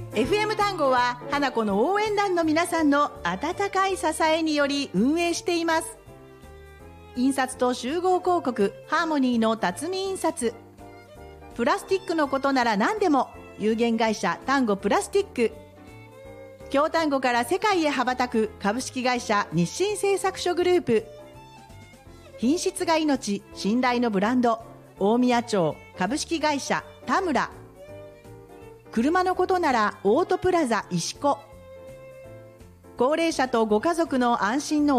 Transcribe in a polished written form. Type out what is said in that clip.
FM 単語は花子の応援団の皆さんの温かい支えにより運営しています。印刷と集合広告ハーモニーの辰巳印刷、プラスチックのことなら何でも有限会社単語プラスチック、京丹後から世界へ羽ばたく株式会社日清製作所グループ、品質が命、信頼のブランド大宮町株式会社田村、車のことならオートプラザ石子、高齢者とご家族の安心の